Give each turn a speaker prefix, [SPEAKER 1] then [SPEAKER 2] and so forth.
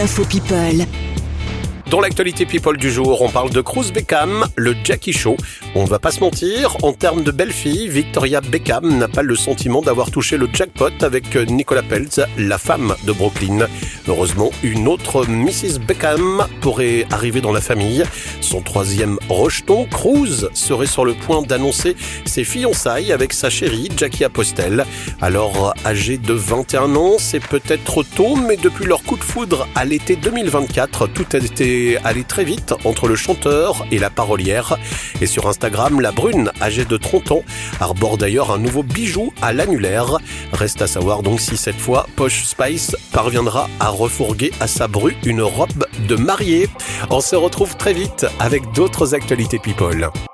[SPEAKER 1] Info People.
[SPEAKER 2] Dans l'actualité people du jour, on parle de Cruz Beckham, le Jackie Show. On va pas se mentir, en termes de belle-fille, Victoria Beckham n'a pas le sentiment d'avoir touché le jackpot avec Nicola Peltz, la femme de Brooklyn. Heureusement, une autre Mrs Beckham pourrait arriver dans la famille. Son troisième rejeton, Cruz, serait sur le point d'annoncer ses fiançailles avec sa chérie Jackie Apostel. Alors, âgée de 21 ans, c'est peut-être tôt, mais depuis leur coup de foudre à l'été 2024, tout a été allé très vite entre le chanteur et la parolière. Et sur Instagram, la brune, âgée de 30 ans, arbore d'ailleurs un nouveau bijou à l'annulaire. Reste à savoir donc si cette fois, Posh Spice parviendra à refourguer à sa bru une robe de mariée. On se retrouve très vite avec d'autres actualités people.